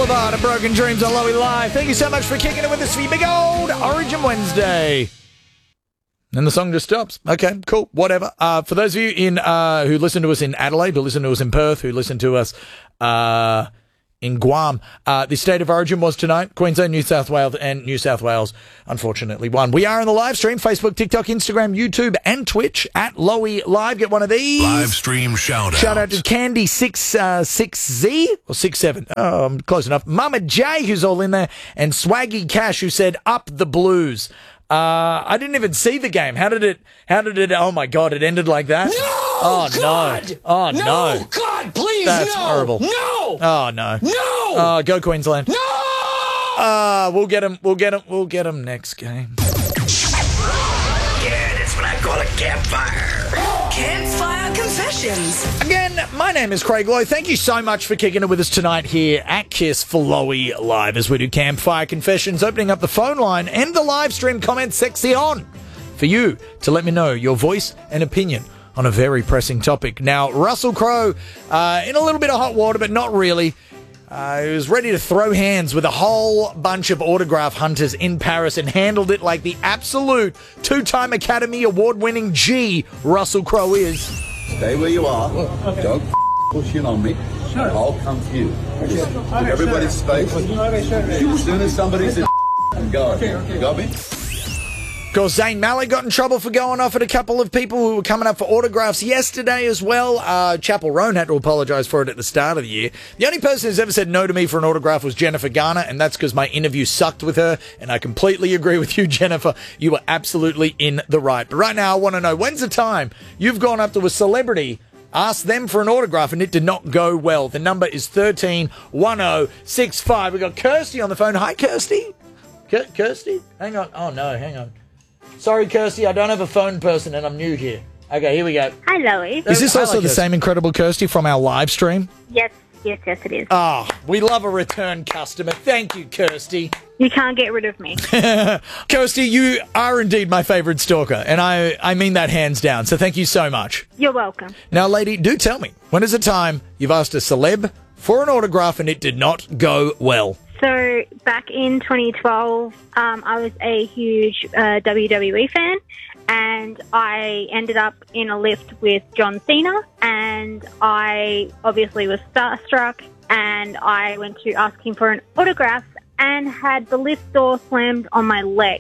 Boulevard of Broken Dreams on Lowy Live. Thank you so much for kicking it with us for your big old Origin Wednesday. And the song just stops. Okay, cool, whatever. For those of you who listen to us in Adelaide, who listen to us in Perth, who listen to us in Guam, the State of Origin was tonight. Queensland, New South Wales, and New South Wales, unfortunately, won. We are on the live stream, Facebook, TikTok, Instagram, YouTube, and Twitch at Lowy Live. Get one of these. Live stream shout out. Shout out to Candy6Z or 67. Oh, I'm close enough. Mama J, who's all in there, and Swaggy Cash, who said up the Blues. I didn't even see the game. How did it, oh my God, it ended like that? No! Oh, God! No. Oh, no. No, God, please, That's no! horrible. No! Oh, no. No! Go Queensland. No! We'll get him next game. Yeah, that's what I call a campfire. Campfire Confessions. Again, my name is Craig Lowe. Thank you so much for kicking it with us tonight here at Kiss for Lowy Live as we do Campfire Confessions, opening up the phone line and the live stream comment section for you to let me know your voice and opinion on a very pressing topic. Now, Russell Crowe in a little bit of hot water, but not really. He was ready to throw hands with a whole bunch of autograph hunters in Paris and handled it like the absolute two-time Academy Award-winning G Russell Crowe is. Stay where you are. Don't push in on me. I'll come to you. Just give everybody space. As soon as somebody's in, go. You got me? Of course, Zayn Malik got in trouble for going off at a couple of people who were coming up for autographs yesterday as well. Chapel Roan had to apologise for it at the start of the year. The only person who's ever said no to me for an autograph was Jennifer Garner, and that's because my interview sucked with her, and I completely agree with you, Jennifer. You were absolutely in the right. But right now, I want to know, when's the time you've gone up to a celebrity, asked them for an autograph, and it did not go well? The number is 131065. We've got Kirsty on the phone. Hi, Kirsty. Kirsty? Hang on. Oh, no, hang on. Sorry, Kirsty, I don't have a phone person and I'm new here. Okay, here we go. Hi, Lowy. Is this also the same incredible Kirsty from our live stream? Yes, it is. Ah, we love a return customer. Thank you, Kirsty. You can't get rid of me. Kirsty, you are indeed my favourite stalker, and I mean that hands down, so thank you so much. You're welcome. Now, lady, do tell me, when is the time you've asked a celeb for an autograph and it did not go well? So, back in 2012, I was a huge WWE fan, and I ended up in a lift with John Cena, and I obviously was starstruck, and I went to ask him for an autograph and had the lift door slammed on my leg.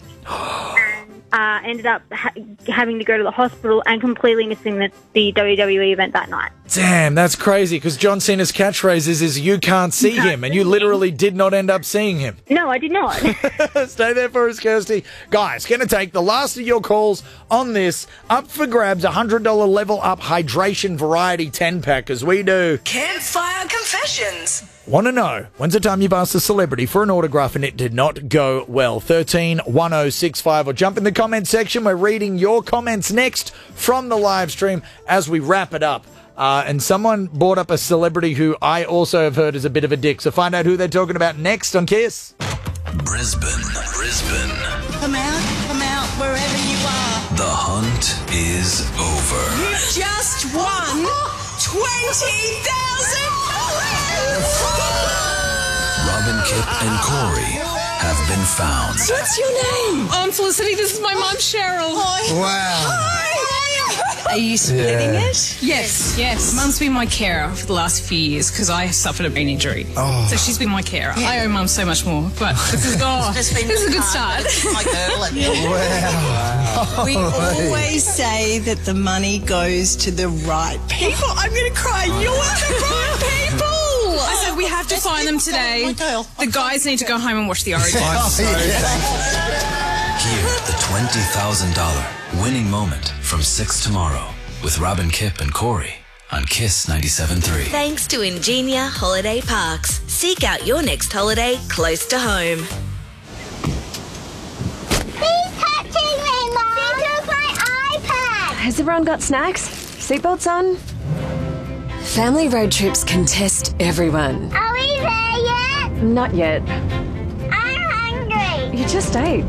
And ended up having to go to the hospital and completely missing the WWE event that night. Damn, that's crazy, because John Cena's catchphrase is you can't see him, and you literally did not end up seeing him. No, I did not. Stay there for us, Kirsty. Guys, going to take the last of your calls on this. Up for grabs, $100 Level Up Hydration Variety 10-pack, as we do Campfire Confessions. Want to know, when's the time you've asked a celebrity for an autograph and it did not go well? 131065, or jump in the comment section. We're reading your comments next from the live stream as we wrap it up. And someone brought up a celebrity who I also have heard is a bit of a dick. So find out who they're talking about next on Kiss. Brisbane. Come out, wherever you are. The hunt is over. You just won $20,000. Robin, Kip, and Corey have been found. What's your name? I'm Felicity. This is my mom, Cheryl. Hi. Wow. Hi. Are you splitting it? Yes. Mum's been my carer for the last few years because I suffered a brain injury. Oh. So she's been my carer. I owe Mum so much more, but this is a good start. My girl. Wow. We always say that the money goes to the right people. I'm going to cry. You're the right people. I said we have to find them today. My girl. The guys need to go home and watch the Origin. Hear the $20,000 winning moment from 6 tomorrow with Robin, Kip, and Corey on Kiss 97.3. Thanks to Ingenia Holiday Parks. Seek out your next holiday close to home. He's touching me, Mom! He took my iPad! Has everyone got snacks? Seatbelts on? Family road trips can test everyone. Are we there yet? Not yet. I'm hungry! You just ate.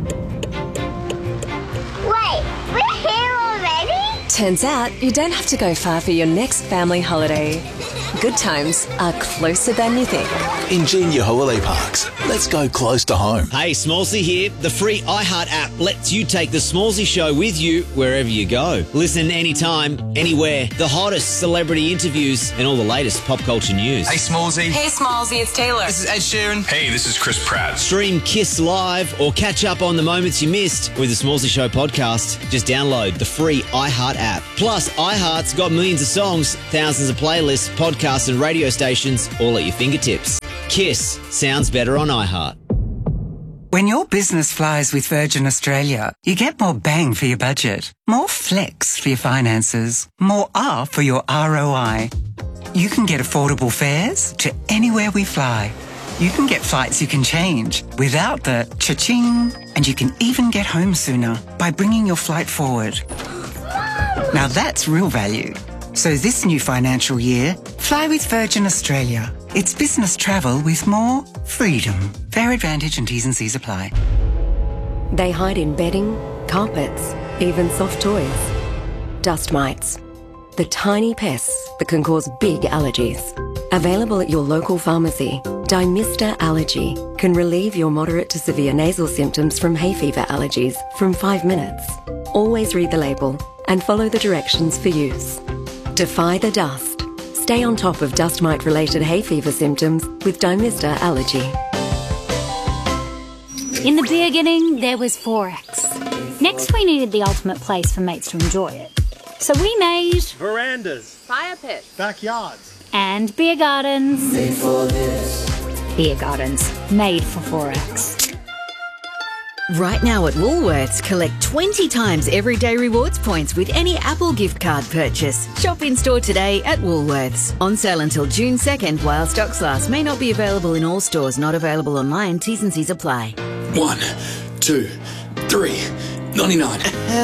Wait, we're here already? Turns out you don't have to go far for your next family holiday. good times are closer than you think. Ingenia Holiday Parks. Let's go close to home. Hey, Smallsy here. The free iHeart app lets you take the Smallsy show with you wherever you go. Listen anytime, anywhere. The hottest celebrity interviews and all the latest pop culture news. Hey, Smallsy. Hey, Smallsy, it's Taylor. This is Ed Sheeran. Hey, this is Chris Pratt. Stream Kiss Live or catch up on the moments you missed with the Smallsy Show podcast. Just download the free iHeart app. Plus, iHeart's got millions of songs, thousands of playlists, podcasts and radio stations all at your fingertips. Kiss sounds better on iHeart. When your business flies with Virgin Australia, you get more bang for your budget, more flex for your finances, more R for your ROI. You can get affordable fares to anywhere we fly. You can get flights you can change without the cha-ching, and you can even get home sooner by bringing your flight forward. Now that's real value. So this new financial year, fly with Virgin Australia. It's business travel with more freedom. Fare advantage and T's and C's apply. They hide in bedding, carpets, even soft toys. Dust mites. The tiny pests that can cause big allergies. Available at your local pharmacy, Dymista Allergy can relieve your moderate to severe nasal symptoms from hay fever allergies from 5 minutes. Always read the label and follow the directions for use. Defy the dust. Stay on top of dust mite-related hay fever symptoms with Dymista Allergy. In the beginning, there was Forex. Next, we needed the ultimate place for mates to enjoy it. So we made verandas, fire pits, backyards, and beer gardens. Made for this. Beer gardens, made for Forex. Right now at Woolworths, collect 20 times everyday rewards points with any Apple gift card purchase. Shop in store today at Woolworths. On sale until June 2nd while stocks last. May not be available in all stores. Not available online. T's and C's apply. 1, 2, 3, 99.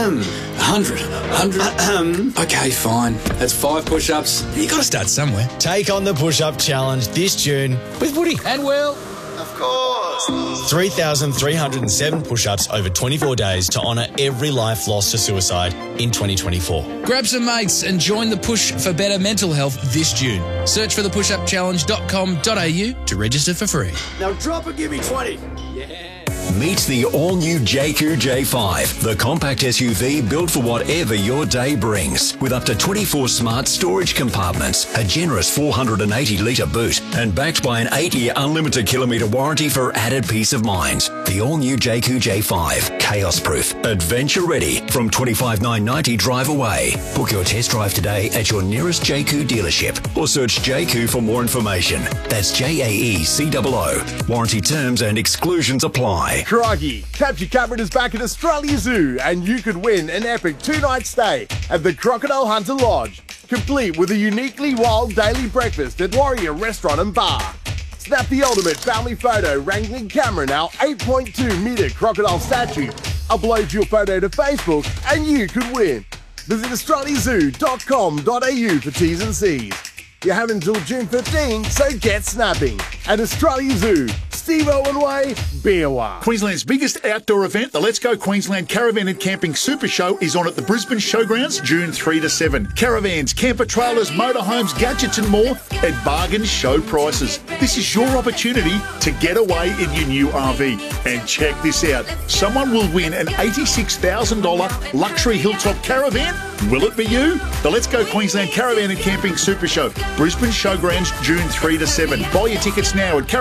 100. Okay, fine. That's 5 push-ups. You got to start somewhere. Take on the push-up challenge this June with Woody and Will. Of course. 3,307 push-ups over 24 days to honour every life lost to suicide in 2024. Grab some mates and join the push for better mental health this June. Search for thepushupchallenge.com.au to register for free. Now drop and give me 20. Meet the all-new JQ J5, the compact SUV built for whatever your day brings. With up to 24 smart storage compartments, a generous 480-litre boot, and backed by an 8-year unlimited kilometre warranty for added peace of mind. The all-new JQ J5, chaos-proof, adventure-ready, from $25,990 drive away. Book your test drive today at your nearest JQ dealership or search JQ for more information. That's JAECOO. Warranty terms and exclusions apply. Crikey, Capture Cameron is back at Australia Zoo and you could win an epic 2-night stay at the Crocodile Hunter Lodge, complete with a uniquely wild daily breakfast at Warrior Restaurant and Bar. Snap the ultimate family photo wrangling Cameron, our 8.2-metre crocodile statue. Upload your photo to Facebook and you could win. Visit australiazoo.com.au for T's and C's. You have until June 15, so get snapping. At Australia Zoo, Steve Owen Way, Beerwah. Queensland's biggest outdoor event, the Let's Go Queensland Caravan and Camping Super Show, is on at the Brisbane Showgrounds June 3 to 7. Caravans, camper trailers, motorhomes, gadgets and more at bargain show prices. This is your opportunity to get away in your new RV. And check this out. Someone will win an $86,000 luxury hilltop caravan. Will it be you? The Let's Go Queensland Caravan and Camping Super Show, Brisbane Showgrounds June 3 to 7. Buy your tickets now at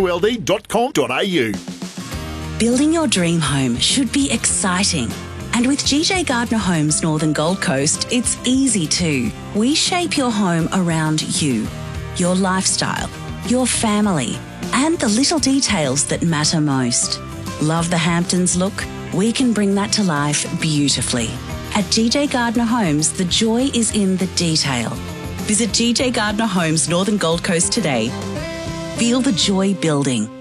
caravanqld.com.au. Building your dream home should be exciting. And with GJ Gardner Homes Northern Gold Coast, it's easy too. We shape your home around you, your lifestyle, your family, and the little details that matter most. Love the Hamptons look? We can bring that to life beautifully. At GJ Gardner Homes, the joy is in the detail. Visit GJ Gardner Homes Northern Gold Coast today. Feel the joy building.